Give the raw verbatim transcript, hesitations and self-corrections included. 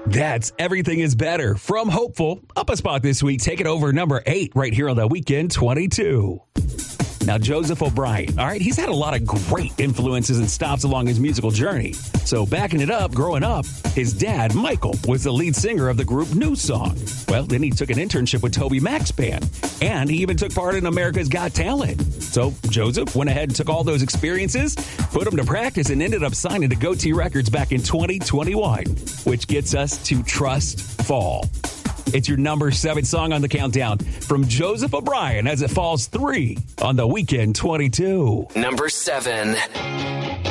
That's Everything is Better from Hopeful. Up a spot this week, take it over number eight right here on the Weekend twenty-two. Now, Joseph O'Brien, all right, he's had a lot of great influences and stops along his musical journey. So backing it up, growing up, his dad, Michael, was the lead singer of the group New Song. Well, then he took an internship with Toby Mac's band, and he even took part in America's Got Talent. So Joseph went ahead and took all those experiences, put them to practice, and ended up signing to Goatee Records back in twenty twenty-one, which gets us to Trust Fall. It's your number seven song on the countdown from Joseph O'Brien as it falls three on the Weekend twenty-two. Number seven.